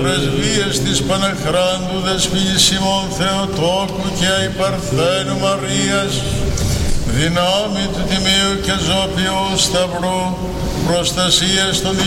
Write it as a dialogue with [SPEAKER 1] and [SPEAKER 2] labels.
[SPEAKER 1] πρεσβείες της Παναχράντου Δεσποινής ημών Θεοτόκου και αϊ Παρθένου Μαρίας, δυνάμει του Τιμίου και Ζώπιου Σταυρού, προστασίας των